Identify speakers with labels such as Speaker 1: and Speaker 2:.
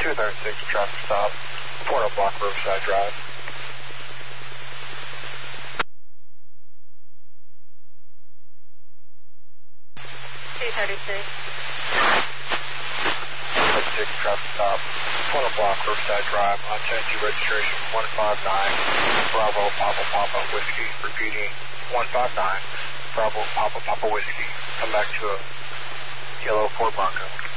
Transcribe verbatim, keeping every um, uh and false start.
Speaker 1: two thirty-six, traffic stop, Portal Block, Riverside Drive.
Speaker 2: two thirty-six.
Speaker 1: thirty-six, traffic stop, Portal Block, Riverside Drive, on Tennessee registration one five nine, Bravo Papa Papa Whiskey, repeating one five nine, Bravo Papa Papa Whiskey. Come back to a yellow Ford Bronco.